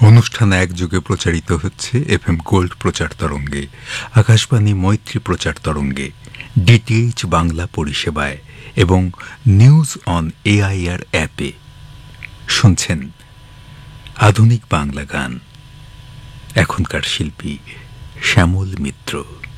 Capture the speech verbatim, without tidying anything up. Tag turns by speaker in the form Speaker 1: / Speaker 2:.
Speaker 1: অনুষ্ঠান একযোগে প্রচারিত হচ্ছে এফ এম গোল্ড প্রচার তরঙ্গে, আকাশবাণী মৈত্রী প্রচার তরঙ্গে, ডিটিএইচ বাংলা পরিষেবায় এবং নিউজ অন এআইআর অ্যাপে। শুনছেন আধুনিক বাংলা গান। এখনকার শিল্পী শ্যামল মিত্র।